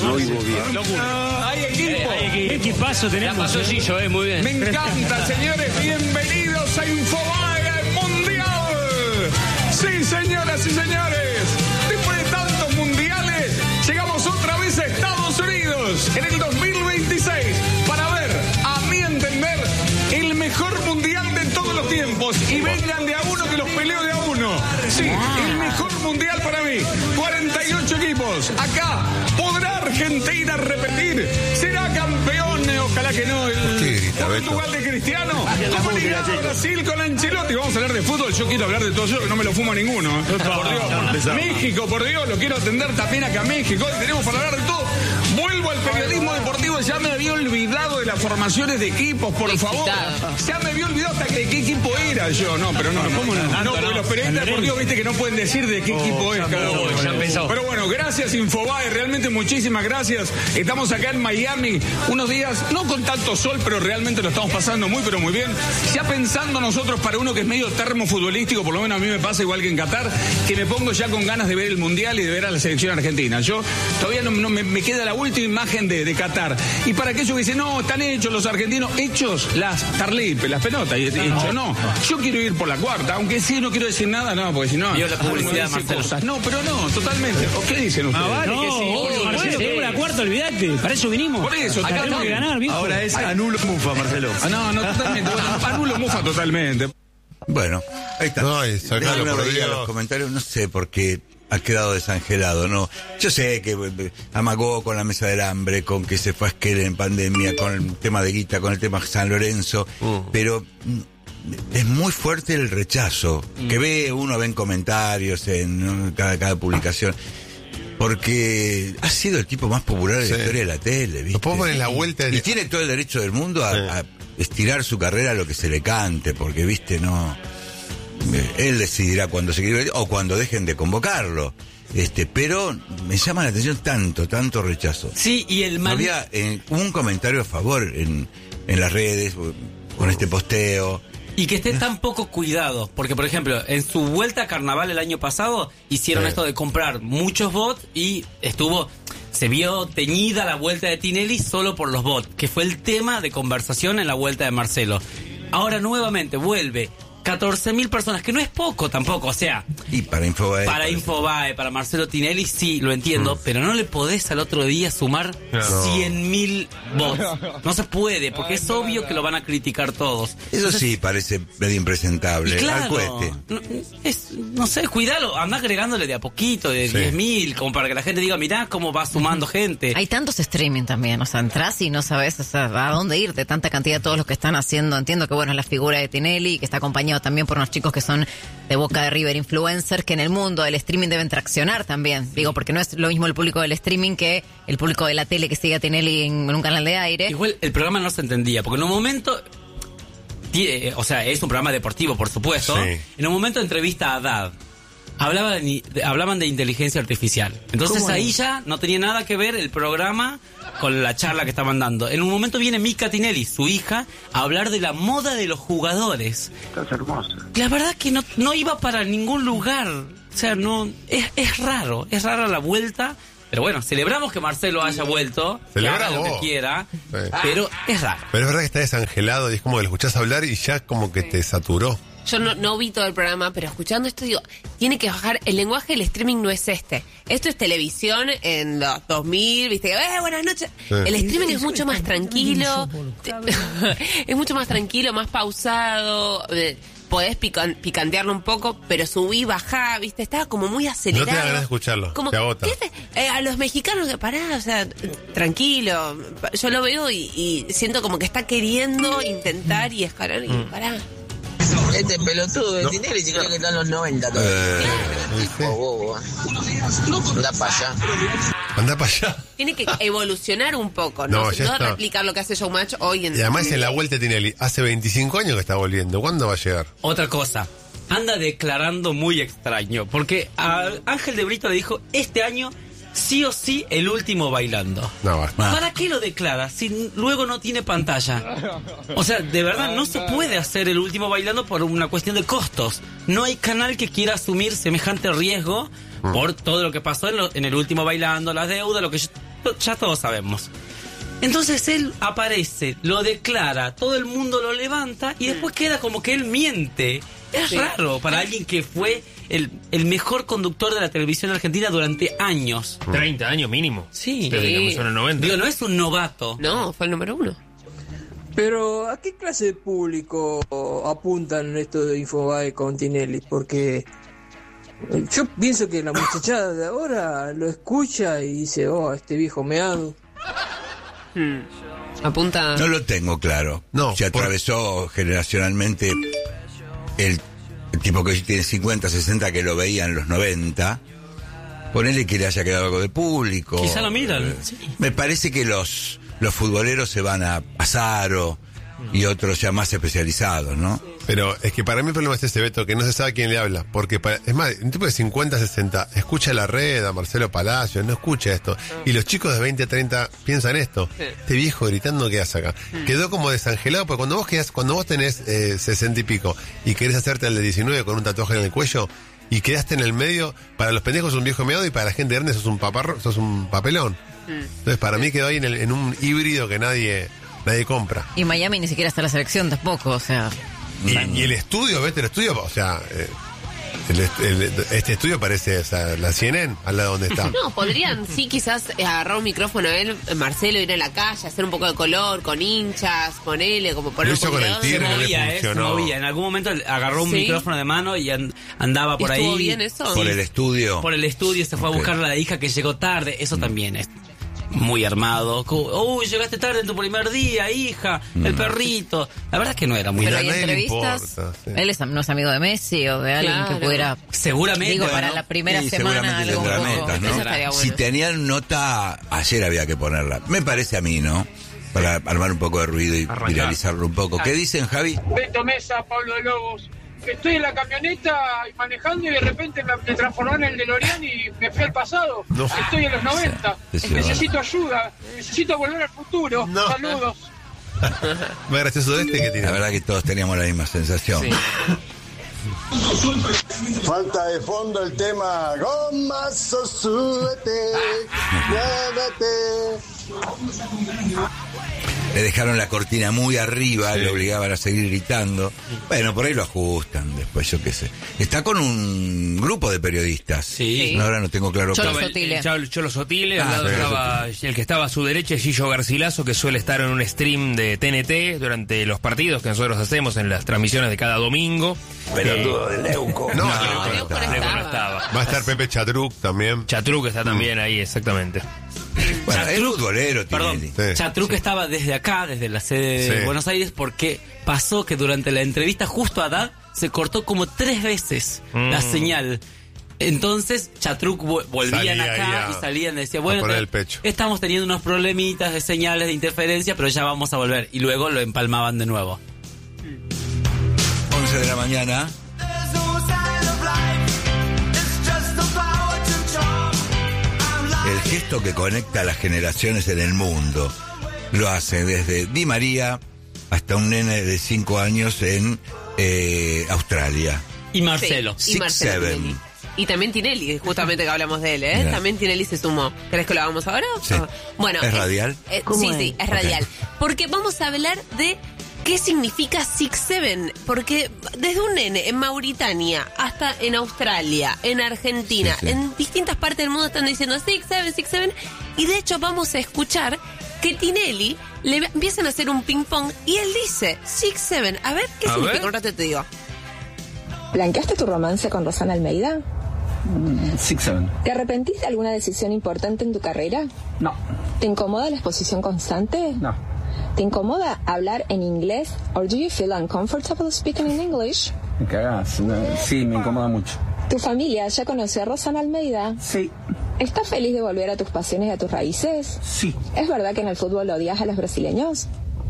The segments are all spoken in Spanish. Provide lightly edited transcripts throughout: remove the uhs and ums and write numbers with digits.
Muy bien. Hay equipo. ¿Qué equipazo tenemos? La pasó Gillo, muy bien. Me encanta, señores. Bienvenidos a Infobae Mundial. Sí, señoras y señores. Después de tantos mundiales, llegamos otra vez a Estados Unidos en el 2026 para ver, a mi entender, el mejor mundial de todos los tiempos. Y vengan de a uno que los peleo de a uno. Sí, el mejor mundial para mí. 48 equipos. Acá, ¿podrá Argentina repetir? ¿Será campeón? Ojalá que no. Portugal de Cristiano. ¿Cómo le gana Brasil con Ancelotti? Vamos a hablar de fútbol. Yo quiero hablar de todo eso, que no me lo fumo ninguno. Por Dios. México, por Dios, lo quiero atender también acá a México. Hoy tenemos para hablar de todo. Vuelvo al periodismo deportivo. Ya me había olvidado de las formaciones de equipos, por favor. Ya me había olvidado hasta de qué equipo era yo. No, pero no. ¿Cómo no? No, porque los periodistas deportivos, viste que no pueden decir de qué equipo es cada uno. Ya empezó. Pero bueno, gracias Infobae, realmente muchísimas gracias. Estamos acá en Miami, unos días, no con tanto sol, pero realmente lo estamos pasando muy, pero muy bien. Ya pensando nosotros para uno que es medio termofutbolístico, por lo menos a mí me pasa igual que en Qatar, que me pongo ya con ganas de ver el Mundial y de ver a la selección argentina. Yo todavía no me queda la última imagen de Qatar. Y para aquellos que dicen, no, están hechos los argentinos, hechos las tarlipes, las penotas, y hecho, no. Yo quiero ir por la cuarta, aunque sí no quiero decir nada, no, porque si no... Vio la publicidad, Marcelo. No, pero no, totalmente. ¿O qué dicen ustedes? Vale, no, que sí. obvio, Marcelo, queremos la cuarta, olvídate. Para eso vinimos. Por eso, acá tenemos que ganar, viejo. Ahora es anulo mufa, Marcelo. No, totalmente. Bueno, anulo mufa totalmente. Bueno, ahí está. No, sacalo, Uno por veía Dios. los comentarios, no sé por qué ha quedado desangelado, ¿no? Yo sé que amagó con la mesa del hambre, con que se fue a Esquel en pandemia, con el tema de Guita, con el tema San Lorenzo, pero es muy fuerte el rechazo que uno ve en comentarios, en cada publicación. Porque ha sido el tipo más popular de la historia de la tele, ¿viste? Lo podemos poner en la vuelta Y tiene todo el derecho del mundo a estirar su carrera a lo que se le cante, porque, ¿viste? No... Él decidirá cuando se quiere o cuando dejen de convocarlo. Pero me llama la atención tanto rechazo. Sí, y el mal... Había un comentario a favor en las redes, con este posteo. Y que esté tan poco cuidado, porque por ejemplo, en su vuelta a Carnaval el año pasado, hicieron esto de comprar muchos bots y se vio teñida la vuelta de Tinelli solo por los bots, que fue el tema de conversación en la vuelta de Marcelo. Ahora nuevamente vuelve 14.000 personas, que no es poco tampoco, o sea... Y para Infobae... Para Marcelo Tinelli sí, lo entiendo, pero no le podés al otro día sumar 100.000 bots. No se puede, porque es obvio que lo van a criticar todos. Eso sí parece medio impresentable. Claro, al cohete. No sé, cuidalo, andá agregándole de a poquito, de 10.000, como para que la gente diga, mirá cómo va sumando gente. Hay tantos streaming también, o sea, entras y no sabes, o sea, a dónde ir de tanta cantidad de todos los que están haciendo. Entiendo que, bueno, es la figura de Tinelli, que está acompañado también por unos chicos que son de Boca de River influencers, que en el mundo del streaming deben traccionar también. Digo, porque no es lo mismo el público del streaming que el público de la tele que sigue a Tinelli en un canal de aire. Igual el programa no se entendía, porque en un momento... O sea, es un programa deportivo, por supuesto. Sí. En un momento entrevista a Haddad. Hablaban de inteligencia artificial. Entonces ahí ya no tenía nada que ver el programa con la charla que estaban dando. En un momento viene Mica Tinelli, su hija, a hablar de la moda de los jugadores. Estás hermosa. La verdad que no iba para ningún lugar. O sea, no es rara la vuelta. Pero bueno, celebramos que Marcelo haya vuelto, que haga lo que quiera, pero es raro. Pero es verdad que está desangelado y es como que lo escuchás hablar y ya como que te saturó. Yo no vi todo el programa, pero escuchando esto digo, tiene que bajar, el lenguaje del streaming no es este. Esto es televisión en los 2000, viste, buenas noches. Sí. El streaming es mucho más tranquilo, es mucho más tranquilo, más pausado, podés picantearlo un poco, pero subí, bajá, viste, estaba como muy acelerado. No te da ganas de escucharlo, como, te agota. A los mexicanos, pará, o sea, tranquilo, yo lo veo y siento como que está queriendo intentar y escalar y pará. Este pelotudo de Tinelli se cree que está en los 90 todavía. Bobo. Anda para allá. Anda para allá. Tiene que evolucionar un poco, no replicar lo que hace Showmatch hoy en día. Y además en la vuelta de Tinelli, hace 25 años que está volviendo. ¿Cuándo va a llegar? Otra cosa, anda declarando muy extraño, porque a Ángel de Brito le dijo, este año sí o sí el último bailando. No, ¿Para qué lo declara si luego no tiene pantalla? O sea, de verdad no se puede hacer el último bailando por una cuestión de costos. No hay canal que quiera asumir semejante riesgo por todo lo que pasó en el último bailando, las deudas, lo que Ya todos sabemos. Entonces él aparece, lo declara, todo el mundo lo levanta y después queda como que él miente. Es raro para alguien que fue el mejor conductor de la televisión argentina durante años. 30 años mínimo. Sí. Desde que comenzó en el 90. Digo, no es un novato. No, fue el número 1. Pero, ¿a qué clase de público apuntan estos de Infobae con Tinelli? Porque yo pienso que la muchachada de ahora lo escucha y dice, oh, este viejo meado. Apunta. No lo tengo claro. No, se atravesó generacionalmente el tipo que tiene 50, 60 que lo veía en los 90. Ponele que le haya quedado algo de público. Quizá lo miran. Sí. Me parece que los futboleros se van a Zaro y otros ya más especializados, ¿no? Pero es que para mí el problema es ese, Beto, que no se sabe quién le habla. Porque, es más, un tipo de 50, 60 escucha la red, a Marcelo Palacio, no escucha esto. Y los chicos de 20, 30 piensan esto. Este viejo gritando, ¿qué hace acá? Quedó como desangelado, porque cuando vos tenés 60 y pico y querés hacerte el de 19 con un tatuaje en el cuello y quedaste en el medio, para los pendejos sos un viejo meado y para la gente grande sos un papelón. Entonces para mí quedó ahí en un híbrido que nadie compra. Y Miami ni siquiera está la selección tampoco, o sea... Y el estudio, ¿ves? El estudio, o sea, este estudio parece, o sea, la CNN al lado donde está. No, podrían, sí, quizás agarrar un micrófono a él, Marcelo, ir a la calle, hacer un poco de color, con hinchas, ponele, como poner un Lo hizo con el poquito de- Tigre, Se no le movía, se funcionó. movía. En algún momento agarró un ¿Sí? micrófono de mano y andaba por ahí. ¿Estuvo bien eso? Por el estudio. Por el estudio se fue a buscar a la hija que llegó tarde. Eso también es muy armado. Uy, llegaste tarde en tu primer día, hija. El perrito. La verdad es que no era muy Pero a hay nadie le entrevistas. importa, sí. Él no es amigo de Messi o de alguien Claro. que pudiera. Seguramente. Digo, para ¿no? la primera Sí, semana seguramente algo un tendrá poco. metas, ¿no? Eso estaría bueno. Si tenían nota, ayer había que ponerla. Me parece a mí, ¿no? Para armar un poco de ruido y Arrancar. viralizarlo un poco. ¿Qué dicen, Javi? Beto Mesa, Pablo de Lobos. Estoy en la camioneta y manejando y de repente me transformó en el DeLorean y me fui al pasado. No. Estoy en los 90. Sí, Necesito ayuda. Necesito volver al futuro. No. Saludos. Más gracioso de este que tiene. La verdad que todos teníamos la misma sensación. Falta de fondo el tema Gomazo, súbete, muévete. Le dejaron la cortina muy arriba, le obligaban a seguir gritando. Bueno, por ahí lo ajustan después, yo qué sé. Está con un grupo de periodistas. Sí. No, ahora no tengo claro Cholo cuál. Sotile. Cholo Sotile, al Ah, lado pero estaba el que estaba a su derecha, Gillo Garcilaso, que suele estar en un stream de TNT durante los partidos que nosotros hacemos en las transmisiones de cada domingo. Pelotudo de Leuco. No, Leuco no Leuco no estaba. estaba. va a estar Pepe Chatruc también. Chatruc está también ahí, exactamente. Bueno, es Chatruc, futbolero, Perdón, Tinelli. Sí. Chatruc estaba desde acá, desde la sede de Sí. Buenos Aires, porque pasó que durante la entrevista justo a Haddad se cortó como 3 veces la señal. Entonces Chatruc volvían Salía ahí acá a- y salían y decía, a bueno, poner el pecho. estamos teniendo unos problemitas de señales de interferencia, pero ya vamos a volver. Y luego lo empalmaban de nuevo. 11 de la mañana. El gesto que conecta a las generaciones en el mundo lo hace desde Di María hasta un nene de 5 años en Australia. Y Marcelo. Sí, y Marcelo 6'7". Tinelli. Y también Tinelli, justamente que hablamos de él, ¿eh? Mira. También Tinelli se sumó. ¿Querés que lo hagamos ahora? Sí. Bueno. ¿Es radial? Sí, es radial. Porque vamos a hablar de qué significa 6'7". Porque desde un nene en Mauritania hasta en Australia, en Argentina, Sí, sí. en distintas partes del mundo están diciendo 6'7", 6'7". Y de hecho vamos a escuchar que Tinelli le empiezan a hacer un ping pong y él dice 6'7". A ver, ¿qué A significa? ver. Un rato te digo. ¿Blanqueaste tu romance con Rosana Almeida? 6'7". ¿Te arrepentís de alguna decisión importante en tu carrera? No, ¿Te incomoda la exposición constante? no. ¿Te incomoda hablar en inglés? ¿Or do you feel uncomfortable speaking in English? Me cagás. Sí, me incomoda mucho. ¿Tu familia ya conoció a Rosana Almeida? Sí, ¿Estás feliz de volver a tus pasiones y a tus raíces? sí. ¿Es verdad que en el fútbol odias a los brasileños?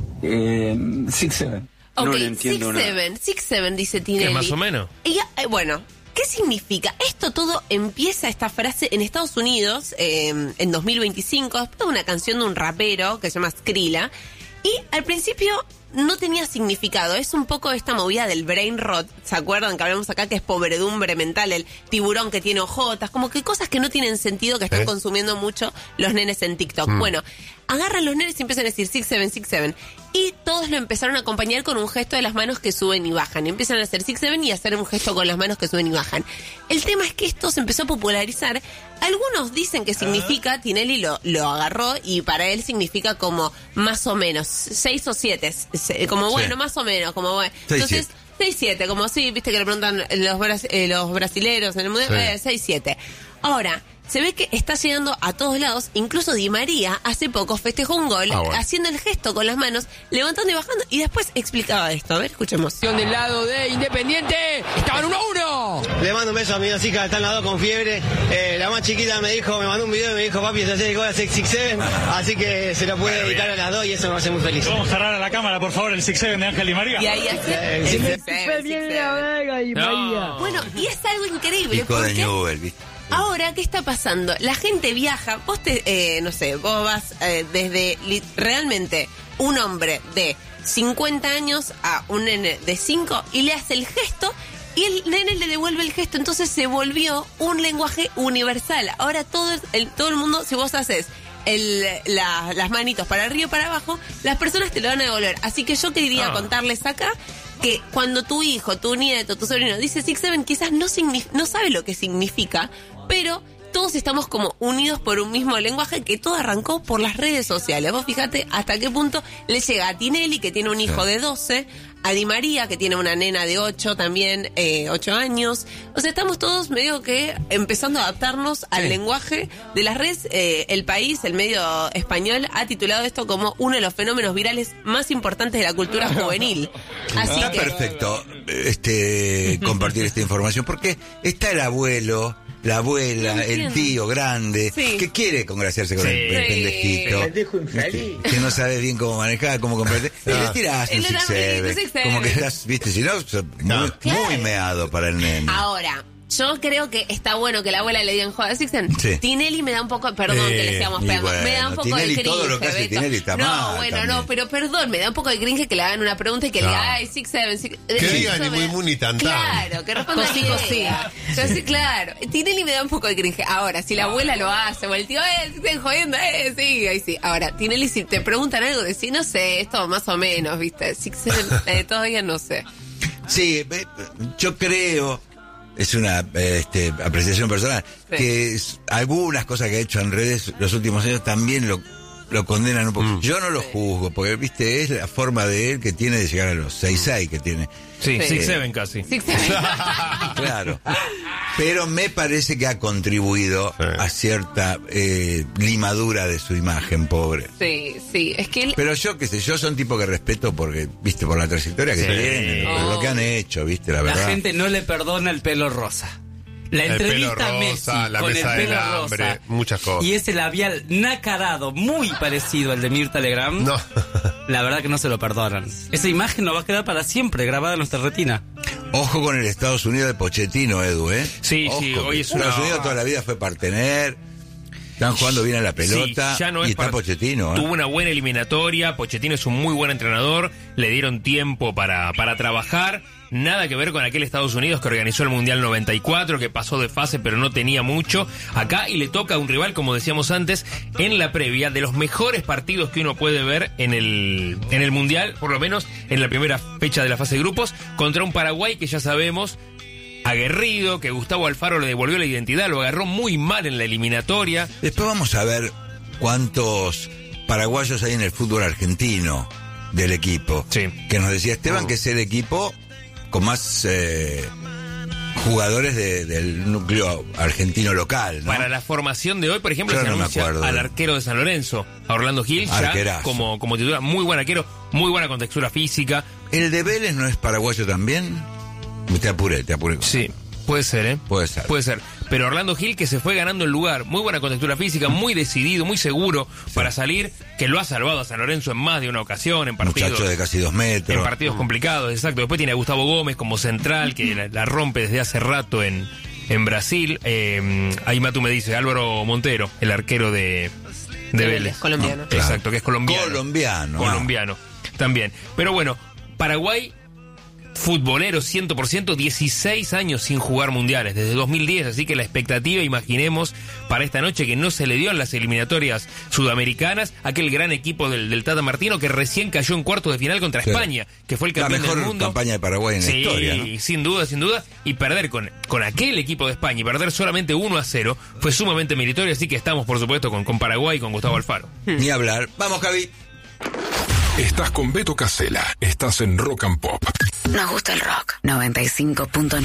6'7". Ok, No le entiendo 6'7", dice Tinelli. ¿Qué, más o menos? Y, bueno, ¿qué significa? Esto todo empieza, esta frase, en Estados Unidos, en 2025, después de una canción de un rapero que se llama Skrilla. Y al principio no tenía significado. Es un poco esta movida del brain rot, ¿se acuerdan? Que hablamos acá que es pobredumbre mental, el tiburón que tiene ojotas, como que cosas que no tienen sentido que están consumiendo mucho los nenes en TikTok. Bueno, agarran los nenes y empiezan a decir 6-7, y todos lo empezaron a acompañar con un gesto de las manos que suben y bajan. Empiezan a hacer 6-7 y hacer un gesto con las manos que suben y bajan. El tema es que esto se empezó a popularizar. Algunos dicen que significa, Tinelli lo agarró y para él significa como más o menos 6 o 7, como bueno, más o menos, como bueno. Entonces 6-7, como sí, viste que le preguntan los brasileros en el mundial, 6-7. Ahora, se ve que está llegando a todos lados. Incluso Di María hace poco festejó un gol haciendo el gesto con las manos, levantando y bajando, y después explicaba esto. A ver, escuchemos. Del lado de Independiente, estaban 1-1. Le mando un beso a mis dos hijas, están las dos con fiebre. La más chiquita me mandó un video y me dijo, papi, se hace igual a 6-7, así que se lo puede dedicar a las dos y eso me hace muy feliz. Vamos a cerrar a la cámara, por favor, el 6-7 de Ángel Di María. Y ahí hace Bueno, y es algo increíble. Pico de Newell, ¿viste? Ahora, ¿qué está pasando? La gente viaja, vos no sé, vos vas desde realmente un hombre de 50 años a un nene de 5 y le hace el gesto y el nene le devuelve el gesto, entonces se volvió un lenguaje universal. Ahora todo el mundo, si vos haces las manitos para arriba y para abajo, las personas te lo van a devolver. Así que yo quería contarles acá que cuando tu hijo, tu nieto, tu sobrino dice 6-7, quizás no sabe lo que significa, pero todos estamos como unidos por un mismo lenguaje que todo arrancó por las redes sociales. Vos fíjate hasta qué punto le llega a Tinelli, que tiene un hijo de 12, a Di María, que tiene una nena de 8 también, 8 años. O sea, estamos todos medio que empezando a adaptarnos al lenguaje de las redes. El País, el medio español, ha titulado esto como uno de los fenómenos virales más importantes de la cultura juvenil. Así está que perfecto compartir esta información, porque está el abuelo, la abuela, el tío grande, que quiere congraciarse con el pendejito, que no sabe bien cómo manejar, cómo comprarte, y le tirás un 6-7, como que estás, viste, si no, muy meado para el nene. Ahora, yo creo que está bueno que la abuela le digan joda 6-7. Tinelli me da un poco, perdón que le sigamos pegando, bueno, me da un poco Tinelli, de cringe. todo lo que hace Tinelli está mal también. No, pero perdón, me da un poco de cringe que le hagan una pregunta y que le digan, ay, 6-7. Que digan ni muy ni tan. Claro, que responda sí. Yo sí, claro. Tinelli me da un poco de cringe. Ahora, si la abuela lo hace, o el tío, estén jodiendo, sí, ahí sí. Ahora, Tinelli, si te preguntan algo, decís, no sé, esto más o menos, ¿viste? 6-7, todavía no sé. Sí, yo creo, es una apreciación personal, que algunas cosas que ha hecho en redes los últimos años también lo condenan un poco. Yo no lo juzgo, porque, viste, es la forma de él que tiene de llegar a los 6-6 que tiene. Sí, 6-7 casi. 6-7. Claro. Pero me parece que ha contribuido a cierta limadura de su imagen, pobre. Sí, es que Pero yo, qué sé, yo son tipo que respeto porque, viste, por la trayectoria que tienen, por lo que han hecho, viste, la verdad. La gente no le perdona el pelo rosa. La entrevista a Messi la con el mesa pelo del hambre, rosa muchas cosas. y ese labial nacarado muy parecido al de Mirta Legrand. No. La verdad que no se lo perdonan. Esa imagen no va a quedar para siempre grabada en nuestra retina. Ojo con el Estados Unidos de Pochettino, Edu, Sí, hoy es Estados Unidos toda la vida fue partener. Están jugando bien a la pelota, ya no y es está Pochettino. Tuvo una buena eliminatoria, Pochettino es un muy buen entrenador, le dieron tiempo para trabajar, nada que ver con aquel Estados Unidos que organizó el Mundial 94, que pasó de fase pero no tenía mucho, acá y le toca a un rival, como decíamos antes, en la previa, de los mejores partidos que uno puede ver en el Mundial, por lo menos en la primera fecha de la fase de grupos, contra un Paraguay que ya sabemos, aguerrido, que Gustavo Alfaro le devolvió la identidad, lo agarró muy mal en la eliminatoria. Después vamos a ver cuántos paraguayos hay en el fútbol argentino del equipo. Que nos decía Esteban que es el equipo con más jugadores del núcleo argentino local, ¿no? Para la formación de hoy, por ejemplo, se anuncia al arquero de San Lorenzo, a Orlando Gil, ya como titular, muy buen arquero, muy buena contextura física. ¿El de Vélez no es paraguayo también? Te apuré. Sí, puede ser, Puede ser. Pero Orlando Gil, que se fue ganando el lugar, muy buena contextura física, muy decidido, muy seguro para salir, que lo ha salvado a San Lorenzo en más de una ocasión, en partidos. Muchacho de casi 2 metros. En partidos complicados, exacto. Después tiene a Gustavo Gómez como central, que la rompe desde hace rato en Brasil. Ahí Matu me dice, Álvaro Montero, el arquero de Vélez. Colombiano. Exacto, que es colombiano. Colombiano. también. Pero bueno, Paraguay, futbolero 100%, 16 años sin jugar mundiales, desde 2010, así que la expectativa, imaginemos, para esta noche que no se le dio en las eliminatorias sudamericanas, aquel gran equipo del Tata Martino que recién cayó en cuartos de final contra España, que fue el campeón del mundo. La mejor campaña de Paraguay en la historia, ¿no? Sin duda, y perder con aquel equipo de España y perder solamente 1-0 fue sumamente meritorio, así que estamos, por supuesto, con Paraguay y con Gustavo Alfaro. Ni hablar. Vamos, Javi. Estás con Beto Casella. Estás en Rock and Pop. Nos gusta el rock. 95.9.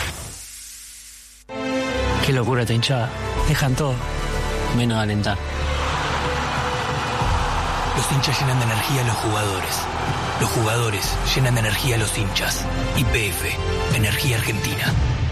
Qué locura esta hinchada. Dejan todo, menos alentar. Los hinchas llenan de energía a los jugadores. Los jugadores llenan de energía a los hinchas. YPF, Energía Argentina.